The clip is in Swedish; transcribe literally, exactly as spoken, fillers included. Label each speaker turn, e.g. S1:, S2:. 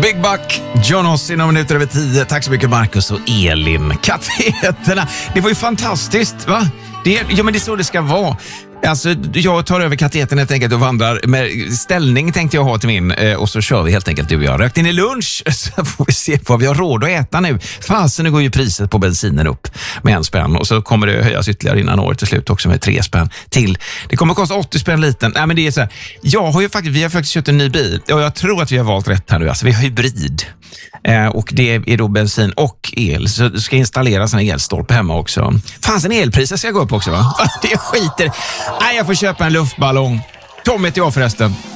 S1: Big Buck, John Ossie, några minuter över tio. Tack så mycket Marcus och Elin. Kateterna, det var ju fantastiskt, va? Det, ja, men det är så det ska vara. Alltså, jag tar över kateten helt enkelt och vandrar med ställning tänkte jag ha till min eh, och så kör vi helt enkelt du och jag. Rökt in i lunch så får vi se vad vi har råd att äta nu. Fasen, nu går ju priset på bensinen upp med en spänn och så kommer det höjas ytterligare innan året till slut också med tre spänn till. Det kommer kosta åttio spänn liten. Nej, men det är så här, jag har ju faktiskt, vi har faktiskt köpt en ny bil och jag tror att vi har valt rätt här nu. Alltså vi har hybrid eh, och det är då bensin och el. Så du ska installera en elstolpe hemma också. Fasen, elpriset ska gå upp också, va? Det skiter. Nej, jag får köpa en luftballong. Tom heter jag förresten.